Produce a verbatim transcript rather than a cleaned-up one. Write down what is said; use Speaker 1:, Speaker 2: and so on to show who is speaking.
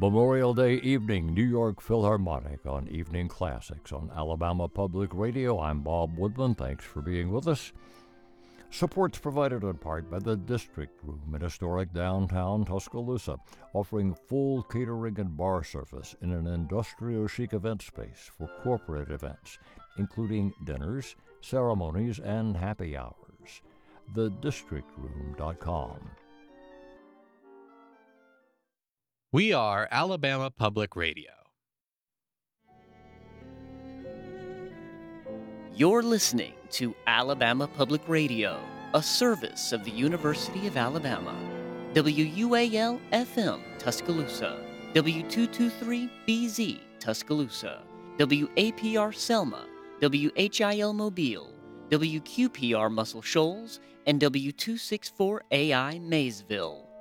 Speaker 1: Memorial Day evening, New York Philharmonic on Evening Classics on Alabama Public Radio. I'm Bob Woodman. Thanks for being with us. Support's provided in part by the District Room in historic downtown Tuscaloosa, offering full catering and bar service in an industrial chic event space for corporate events, including dinners, ceremonies, and happy hours. the district room dot com.
Speaker 2: We are Alabama Public Radio.
Speaker 3: You're listening to Alabama Public Radio, a service of the University of Alabama. W U A L F M Tuscaloosa, W two twenty-three B Z Tuscaloosa, W A P R Selma, W H I L Mobile, W Q P R Muscle Shoals, and W two sixty-four A I Maysville.